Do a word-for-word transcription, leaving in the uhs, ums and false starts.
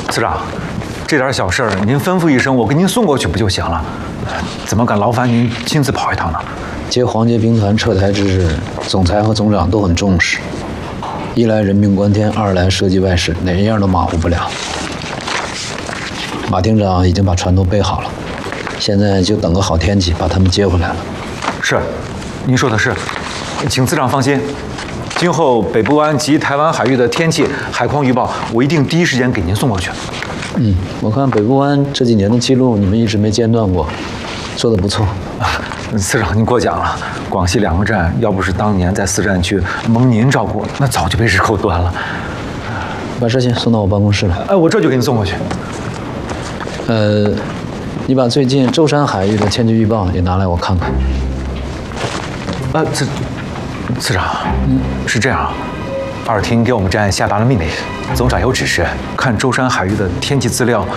次长，这点小事儿您吩咐一声，我给您送过去不就行了？怎么敢劳烦您亲自跑一趟呢？ 接黄街兵团撤台之日，总裁和总长都很重视。一来人命关天，二来涉及外事，哪一样都马虎不了。马厅长已经把船都备好了，现在就等个好天气把他们接回来了。 是，您说的是，请次长放心。 今后北部湾及台湾海域的天气、海况预报，我一定第一时间给您送过去。 嗯，我看北部湾这几年的记录，你们一直没间断过，做得不错。 次长您过奖了，广西两个站要不是当年在四战区蒙您照顾，那早就被日寇端了。 把这些送到我办公室来。 哎，我这就给您送过去。 呃，你把最近舟山海域的天气预报也拿来我看看。 啊，次次长，嗯，是这样，二厅给我们站下达了命令，总长有指示，看舟山海域的天气资料